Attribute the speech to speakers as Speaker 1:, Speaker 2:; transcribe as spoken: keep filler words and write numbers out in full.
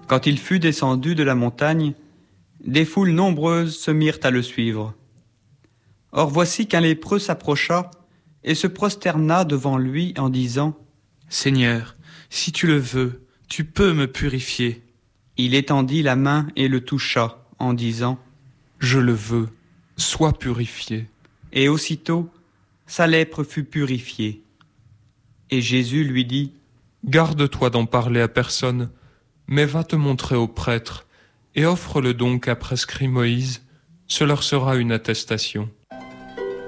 Speaker 1: Quand il fut descendu de la montagne, des foules nombreuses se mirent à le suivre. Or voici qu'un lépreux s'approcha et se prosterna devant lui en disant :
Speaker 2: « Seigneur, si tu le veux, tu peux me purifier. »
Speaker 1: Il étendit la main et le toucha en disant :
Speaker 3: « Je le veux, sois purifié. »
Speaker 1: Et aussitôt, sa lèpre fut purifiée. Et Jésus lui dit :
Speaker 3: « Garde-toi d'en parler à personne, mais va te montrer aux prêtres et offre le don qu'a prescrit Moïse, ce leur sera une attestation. »